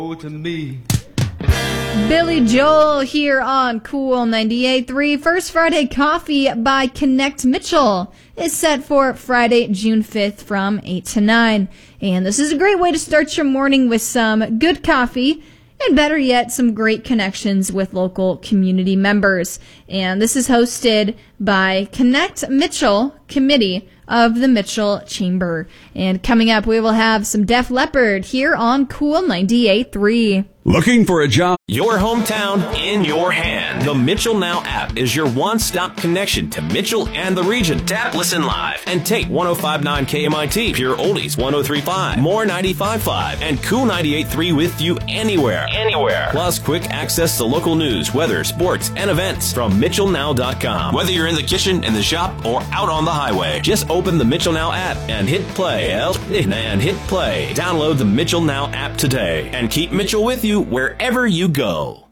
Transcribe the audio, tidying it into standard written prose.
to me. Billy Joel here on Cool 98.3. First Friday Coffee by Connect Mitchell is set for Friday, June 5th from 8 to 9. And this is a great way to start your morning with some good coffee and better yet, some great connections with local community members. And this is hosted by Connect Mitchell Committee of the Mitchell Chamber. And coming up, we will have some Def Leppard here on Cool 98.3. Looking for a job? Your hometown in your hand. The Mitchell Now app is your one-stop connection to Mitchell and the region. Tap, listen live, and take 105.9 KMIT, Pure Oldies 103.5, More 95.5, and Cool 98.3 with you anywhere. Plus quick access to local news, weather, sports, and events from MitchellNow.com. Whether you're in the kitchen, in the shop, or out on the highway, just open the Mitchell Now app and hit play. Download the Mitchell Now app today and keep Mitchell with you wherever you go.